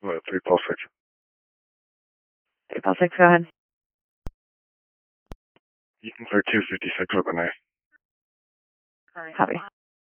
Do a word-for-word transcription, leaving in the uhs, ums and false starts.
Uh, three Paul six. three Paul six, go ahead. You can clear two fifty-six with an A. Copy.